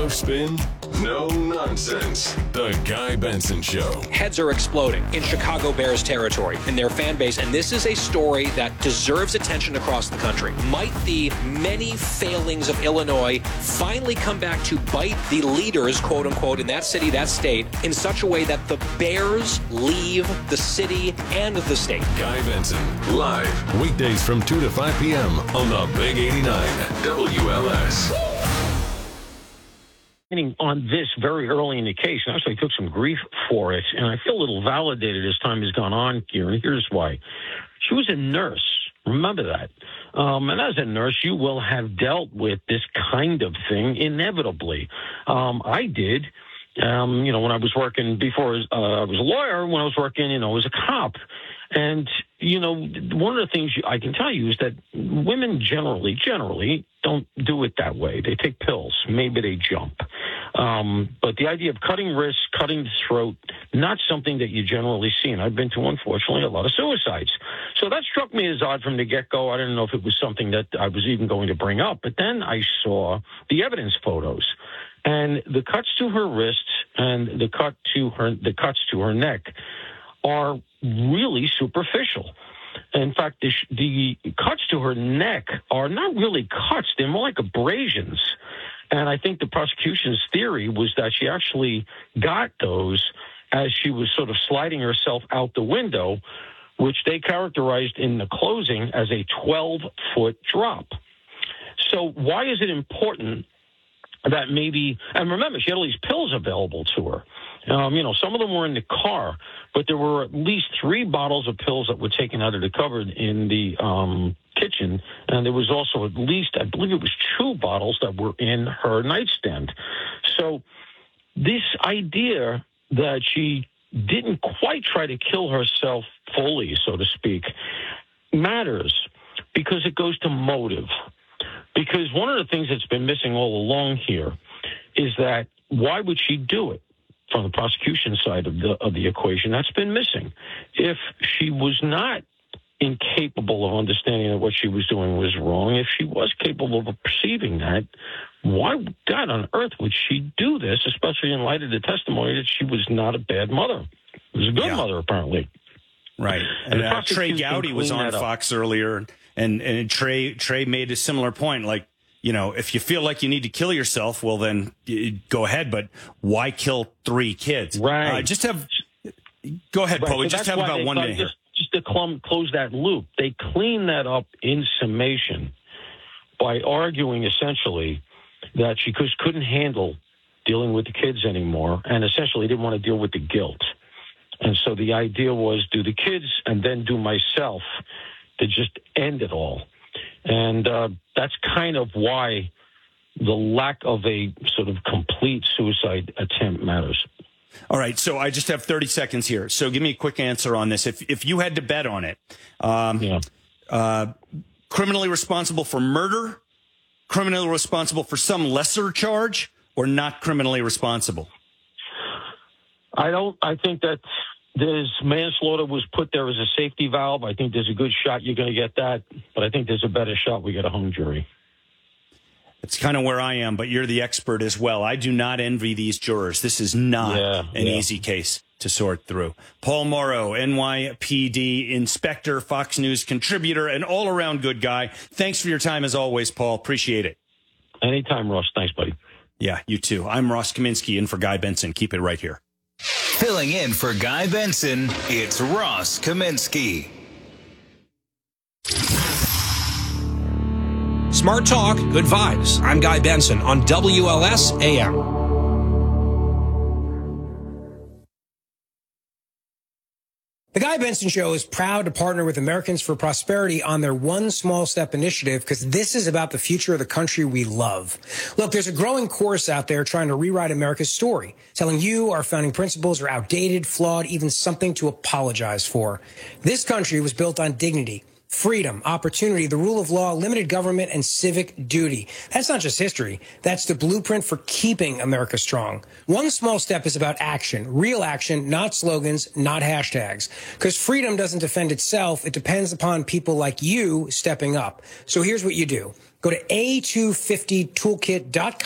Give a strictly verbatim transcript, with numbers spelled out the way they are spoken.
No spin, no nonsense. The Guy Benson Show. Heads are exploding in Chicago Bears territory in their fan base, and this is a story that deserves attention across the country. Might the many failings of Illinois finally come back to bite the leaders, quote unquote, in that city, that state, in such a way that the Bears leave the city and the state? Guy Benson, live, weekdays from two to five p.m. on the Big eighty-nine W L S. On this very early in the case, and actually took some grief for it, and I feel a little validated as time has gone on here, and here's why. She was a nurse. Remember that. Um, and as a nurse, you will have dealt with this kind of thing inevitably. Um, I did. Um, you know, when I was working before uh, I was a lawyer, when I was working, you know, as a cop. And, you know, one of the things I can tell you is that women generally, generally don't do it that way. They take pills. Maybe they jump. Um, but the idea of cutting wrists, cutting the throat, not something that you generally see. And I've been to, unfortunately, a lot of suicides. So that struck me as odd from the get-go. I didn't know if it was something that I was even going to bring up. But then I saw the evidence photos. And the cuts to her wrists and the cut to her, the cuts to her neck are really superficial. In fact, the, the cuts to her neck are not really cuts; they're more like abrasions. And I think the prosecution's theory was that she actually got those as she was sort of sliding herself out the window, which they characterized in the closing as a twelve-foot drop. So why is it important that maybe, and remember, she had all these pills available to her. Um, you know, some of them were in the car, but there were at least three bottles of pills that were taken out of the cupboard in the um, kitchen. And there was also at least, I believe it was two bottles that were in her nightstand. So this idea that she didn't quite try to kill herself fully, so to speak, matters because it goes to motive. Because one of the things that's been missing all along here is that why would she do it? From the prosecution side of the of the equation, that's been missing. If she was not incapable of understanding that what she was doing was wrong, if she was capable of perceiving that, why, God on earth, would she do this, especially in light of the testimony that she was not a bad mother? She was a good yeah. mother, apparently. Right. And, and uh, Trey Gowdy was on Fox earlier, and, and Trey, Trey made a similar point, like, you know, if you feel like you need to kill yourself, well, then go ahead. But why kill three kids? Right. Uh, just have go ahead, right. Paul. We so just have about one minute just, here. Just to clum, close that loop, they clean that up in summation by arguing essentially that she just couldn't handle dealing with the kids anymore, and essentially didn't want to deal with the guilt. And so the idea was do the kids and then do myself to just end it all. And uh, that's kind of why the lack of a sort of complete suicide attempt matters. All right, so I just have thirty seconds here. So give me a quick answer on this. If if you had to bet on it, um, yeah. uh, criminally responsible for murder, criminally responsible for some lesser charge, or not criminally responsible? I don't. I think that there's manslaughter was put there as a safety valve. I think there's a good shot you're going to get that, but I think there's a better shot we get a hung jury. It's kind of where I am, but you're the expert as well. I do not envy these jurors. This is not yeah, an yeah. easy case to sort through. Paul Mauro, N Y P D inspector, Fox News contributor, and all-around good guy. Thanks for your time as always, Paul. Appreciate it. Anytime, Ross. Thanks, buddy. Yeah, you too. I'm Ross Kaminsky in for Guy Benson. Keep it right here. Filling in for Guy Benson, it's Ross Kaminsky. Smart talk, good vibes. I'm Guy Benson on W L S A M. The Guy Benson Show is proud to partner with Americans for Prosperity on their One Small Step initiative because this is about the future of the country we love. Look, there's a growing chorus out there trying to rewrite America's story, telling you our founding principles are outdated, flawed, even something to apologize for. This country was built on dignity, freedom, opportunity, the rule of law, limited government, and civic duty. That's not just history. That's the blueprint for keeping America strong. One small step is about action, real action, not slogans, not hashtags. Because freedom doesn't defend itself. It depends upon people like you stepping up. So here's what you do. Go to A two fifty toolkit dot com.